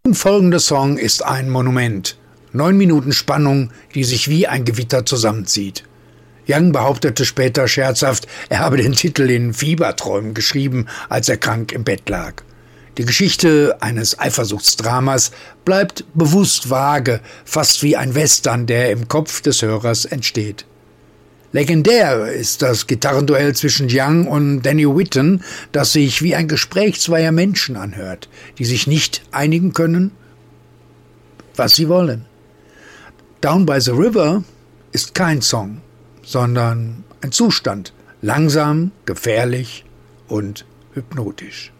Folgende Song ist ein Monument. 9 Minuten Spannung, die sich wie ein Gewitter zusammenzieht. Young behauptete später scherzhaft, er habe den Titel in Fieberträumen geschrieben, als er krank im Bett lag. Die Geschichte eines Eifersuchtsdramas bleibt bewusst vage, fast wie ein Western, der im Kopf des Hörers entsteht. Legendär ist das Gitarrenduell zwischen Young und Danny Whitten, das sich wie ein Gespräch zweier Menschen anhört, die sich nicht einigen können, was sie wollen. Down by the River ist kein Song, sondern ein Zustand, langsam, gefährlich und hypnotisch.